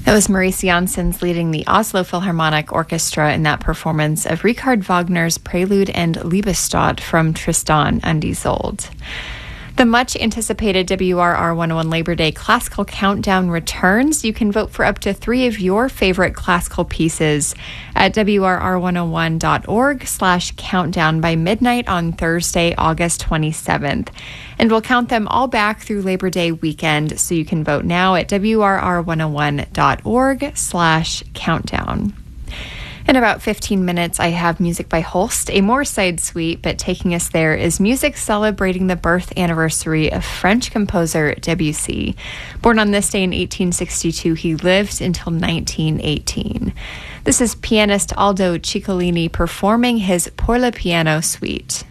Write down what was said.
That was Maurice Janssens leading the Oslo Philharmonic Orchestra in that performance of Richard Wagner's Prelude and Liebestod from Tristan und Isolde. The much-anticipated WRR 101 Labor Day Classical Countdown returns. You can vote for up to 3 of your favorite classical pieces at WRR101.org/countdown by midnight on Thursday, August 27th. And we'll count them all back through Labor Day weekend, so you can vote now at WRR101.org/countdown. In about 15 minutes, I have music by Holst, a Moorside suite, but taking us there is music celebrating the birth anniversary of French composer Debussy. Born on this day in 1862, he lived until 1918. This is pianist Aldo Ciccolini performing his Pour le Piano suite.